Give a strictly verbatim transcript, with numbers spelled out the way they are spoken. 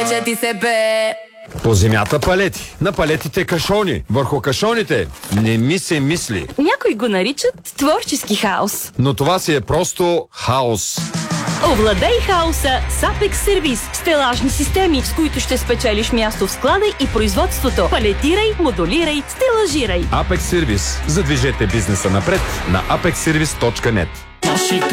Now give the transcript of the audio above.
Вече ти се бе. По земята палети, на палетите кашони, върху кашоните не ми се мисли. Някои го наричат творчески хаос. Но това си е просто хаос. Овладей хаоса с Apex Service. Стелажни системи, с които ще спечелиш място в склада и производството. Палетирай, модулирай, стелажирай. Apex Service. Задвижете бизнеса напред на апекс сервис точка нет.